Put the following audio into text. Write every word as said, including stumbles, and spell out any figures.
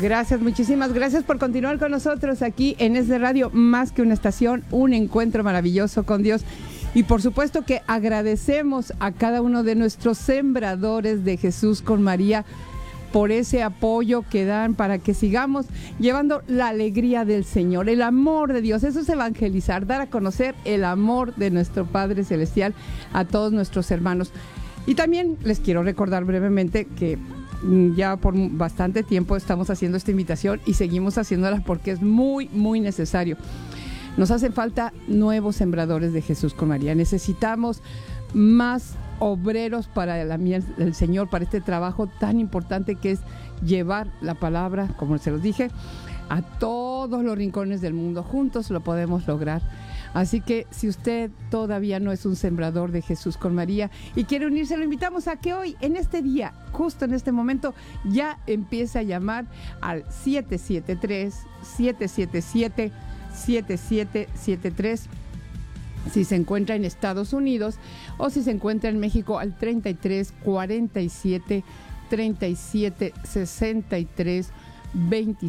Gracias, muchísimas gracias por continuar con nosotros aquí en Es de Radio, más que una estación, un encuentro maravilloso con Dios. Y por supuesto que agradecemos a cada uno de nuestros sembradores de Jesús con María por ese apoyo que dan para que sigamos llevando la alegría del Señor, el amor de Dios. Eso es evangelizar, dar a conocer el amor de nuestro Padre Celestial a todos nuestros hermanos. Y también les quiero recordar brevemente que ya por bastante tiempo estamos haciendo esta invitación y seguimos haciéndola porque es muy, muy necesario. Nos hacen falta nuevos sembradores de Jesús con María. Necesitamos más obreros para la mies del Señor, para este trabajo tan importante que es llevar la palabra, como se los dije, a todos los rincones del mundo. Juntos lo podemos lograr. Así que si usted todavía no es un sembrador de Jesús con María y quiere unirse, lo invitamos a que hoy, en este día, justo en este momento, ya empiece a llamar al siete siete tres, siete siete siete, siete siete siete tres si se encuentra en Estados Unidos, o si se encuentra en México al treinta y tres, cuarenta y siete, treinta y siete, sesenta y tres, veinticinco.